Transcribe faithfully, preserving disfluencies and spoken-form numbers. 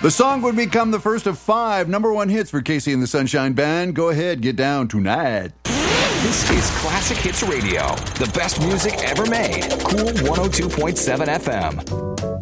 The song would become the first of five number one hits for Casey and the Sunshine Band. Go ahead, get down tonight. This is Classic Hits Radio, the best music ever made. Cool one oh two point seven F M.